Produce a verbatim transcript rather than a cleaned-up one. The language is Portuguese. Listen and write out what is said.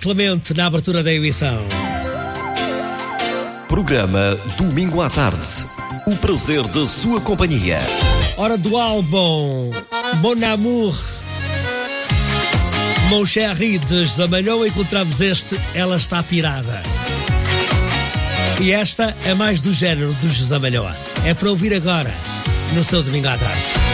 Clemente na abertura da emissão. Programa Domingo à Tarde. O prazer da sua companhia. Hora do álbum Mon Amour, Mon Chéri de José Malhoa. Encontramos este Ela Está Pirada. E esta é mais do género do José Malhoa. É para ouvir agora no seu Domingo à Tarde.